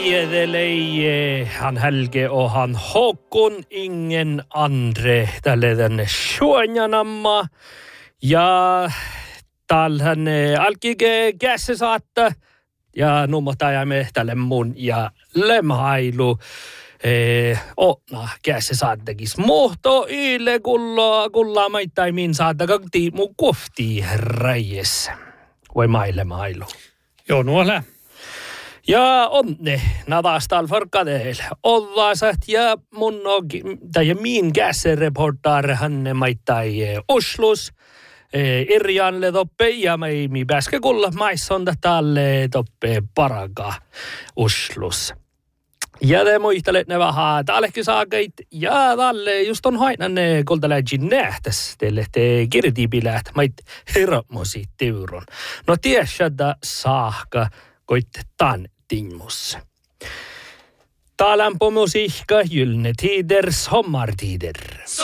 Edelei, han Helge och han Håkon, ingen andre. Tälle tänne Suonjanamma. Ja täällähän alkige kässä saatta. Ja nummotajamme tälle mun ja lemhailu. Onna kässä saattakis. Mohto yle kulla maittai min saatta kakti mun kofti räjes. Vai maille mailu. Joo, nuolla. Ja onne nadastal farkadel. Ollasat ja mun tai min käsreportar hanne maittai Oslus. Irjanle toppe ja mi pääske kulla maissonta talle toppe paraga Oslus. Ja te muistelet ne vähän taalehki saakait ja talle just on hainanne koltaläjin nähtäs teille te kirtipiläät mait hermosi teuron. No tiedä saakka koittetaan tinmus. Täällä on musiikka, gyllene tider, sommartider.